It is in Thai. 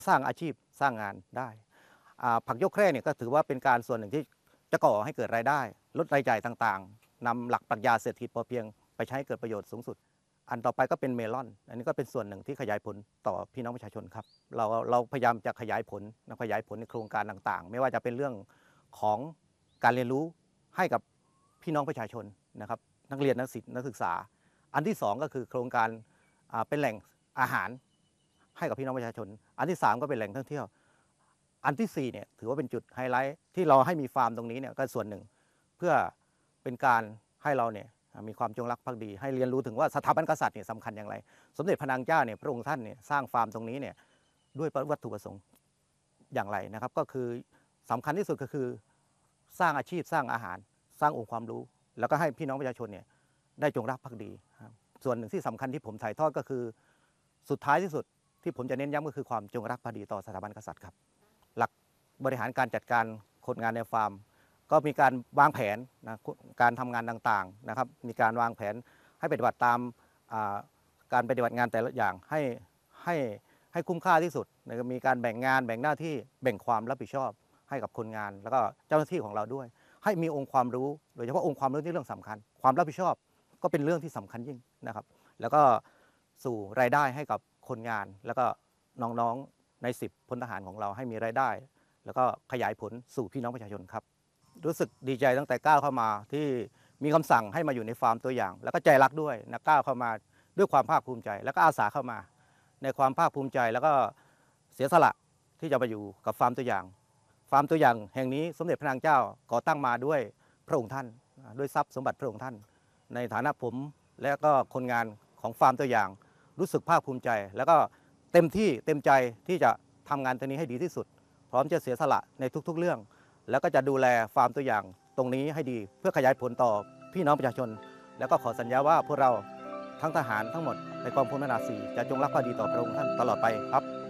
สร้างอาชีพสร้างงานได้ผักยกแคร่เนี่ยก็ถือว่าเป็นการส่วนหนึ่งที่จะก่อให้เกิดรายได้ลดรายจ่ายต่างๆนำหลักปรัชญาเศรษฐกิจพอเพียงไปใช้ให้เกิดประโยชน์สูงสุดอันต่อไปก็เป็นเมลอนอันนี้ก็เป็นส่วนหนึ่งที่ขยายผลต่อพี่น้องประชาชนครับเราพยายามจะขยายผลในโครงการต่างๆไม่ว่าจะเป็นเรื่องของการเรียนรู้ให้กับพี่น้องประชาชนนะครับนักเรียนนักศึกษาอันที่2ก็คือโครงการเป็นแหล่งอาหารให้กับพี่น้องประชาชนอันที่3ก็เป็นแหล่งท่องเที่ยวอันที่4เนี่ยถือว่าเป็นจุดไฮไลท์ที่เราให้มีฟาร์มตรงนี้เนี่ยก็ส่วนหนึ่งเพื่อเป็นการให้เราเนี่ยมีความจงรักภักดีให้เรียนรู้ถึงว่าสถาบันกษัตริย์เนี่ยสำคัญอย่างไรสมเด็จพระนางเจ้าเนี่ยพระองค์ท่านเนี่ยสร้างฟาร์มตรงนี้เนี่ยด้วยวัตถุประสงค์อย่างไรนะครับก็คือสำคัญที่สุดก็คือสร้างอาชีพสร้างอาหารสร้างองค์ความรู้แล้วก็ให้พี่น้องประชาชนเนี่ยได้จงรักภักดีส่วนหนึ่งที่สำคัญที่ผมถ่ายทอดก็คือสุดท้ายที่สุดที่ผมจะเน้นย้ำก็คือความจงรักภักดีต่อสถาบันกษัตริย์ครับหลักบริหารการจัดการคนงานในฟาร์มก็มีการวางแผนนะการทำงานต่างๆนะครับมีการวางแผนให้ปฏิบัติตามการปฏิบัติงานแต่ละอย่างให้คุ้มค่าที่สุดนะครับมีการแบ่งงานแบ่งหน้าที่แบ่งความรับผิดชอบให้กับคนงานแล้วก็เจ้าหน้าที่ของเราด้วยให้มีองค์ความรู้โดยเฉพาะองค์ความรู้ที่เรื่องสำคัญความรับผิดชอบก็เป็นเรื่องที่สำคัญยิ่งนะครับแล้วก็สู่รายได้ให้กับคนงานแล้วก็น้องๆใน10พลทหารของเราให้มีรายได้แล้วก็ขยายผลสู่พี่น้องประชาชนครับรู้สึกดีใจตั้งแต่ก้าวเข้ามาที่มีคำสั่งให้มาอยู่ในฟาร์มตัวอย่างแล้วก็ใจรักด้วยนะก้าวเข้ามาด้วยความภาคภูมิใจแล้วก็อาสาเข้ามาในความภาคภูมิใจแล้วก็เสียสละที่จะมาอยู่กับฟาร์มตัวอย่างฟาร์มตัวอย่างแห่งนี้สมเด็จพระนางเจ้าก่อตั้งมาด้วยพระองค์ท่านด้วยทรัพย์สมบัติพระองค์ท่านในฐานะผมและก็คนงานของฟาร์มตัวอย่างรู้สึกภาคภูมิใจแล้วก็เต็มที่เต็มใจที่จะทำงานตัวนี้ให้ดีที่สุดพร้อมจะเสียสละในทุกๆเรื่องแล้วก็จะดูแลฟาร์มตัวอย่างตรงนี้ให้ดีเพื่อขยายผลต่อพี่น้องประชาชนแล้วก็ขอสัญญาว่าพวกเราทั้งทหารทั้งหมดในกองพลนา4จะจงรักภักดีต่อพระองค์ท่านตลอดไปครับ